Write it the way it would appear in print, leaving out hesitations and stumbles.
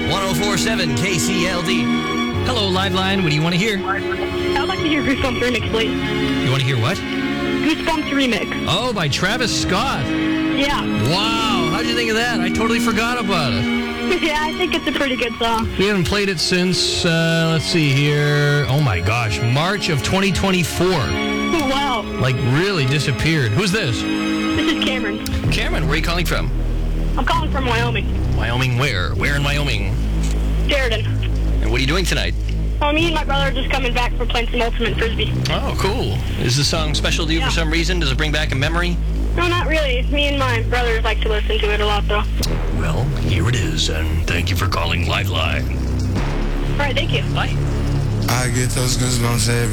104.7 KCLD. Hello, Liveline. What do you want to hear? I'd like to hear Goosebumps Remix, please. You want to hear what? Goosebumps Remix. Oh, by Travis Scott. Yeah. Wow. How'd you think of that? I totally forgot about it. Yeah, I think it's a pretty good song. We haven't played it since, let's see here. Oh, my gosh. March of 2024. Wow. Like, really disappeared. Who's this? This is Cameron. Cameron, where are you calling from? I'm calling from Wyoming. Wyoming where? Where in Wyoming? Sheridan. And what are you doing tonight? Oh, me and my brother are just coming back from playing some Ultimate Frisbee. Oh, cool. Is the song special to you for some reason? Does it bring back a memory? No, not really. Me and my brothers like to listen to it a lot, though. Well, here it is, and thank you for calling Liveline. All right, thank you. Bye. I get those goosebumps every